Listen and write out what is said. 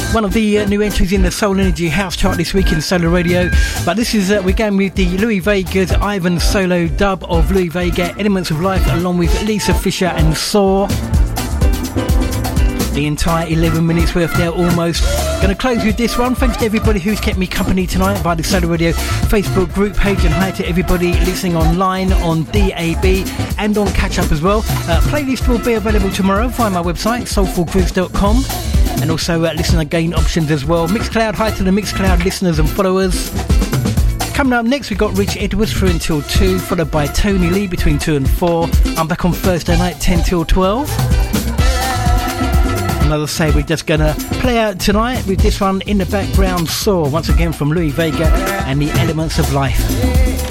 One of the new entries in the Soul Energy House chart this week in Solar Radio. But this is, we're going with the Louis Vega's Ivan solo dub of Louis Vega, Elements of Life, along with Lisa Fisher and Saw. The entire 11 minutes worth there almost. Going to close with this one. Thanks to everybody who's kept me company tonight via the Solar Radio Facebook group page, and hi to everybody listening online on DAB and on Catch Up as well. Playlist will be available tomorrow via my website, soulfulgrooves.com, and also listen again options as well. Mixcloud, hi to the Mixcloud listeners and followers. Coming up next, we've got Rich Edwards through until 2, followed by Tony Lee between 2 and 4. I'm back on Thursday night, 10 till 12. As I say, we're just going to play out tonight with this one in the background, Saw, once again from Louis Vega and the Elements of Life.